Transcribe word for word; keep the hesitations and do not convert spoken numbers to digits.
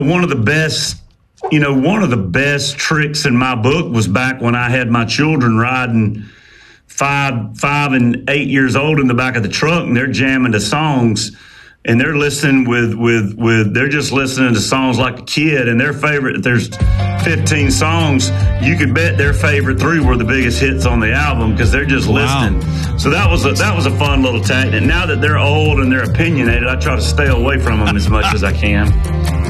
One of the best, you know, one of the best tricks in my book was back when I had my children riding five, five and eight years old in the back of the truck, and they're jamming to songs, and they're listening with, with, with, they're just listening to songs like a kid, and their favorite, if there's fifteen songs, you could bet their favorite three were the biggest hits on the album because they're just Wow. listening. So that was a, that was a fun little tactic. Now that they're old and they're opinionated, I try to stay away from them as much as I can.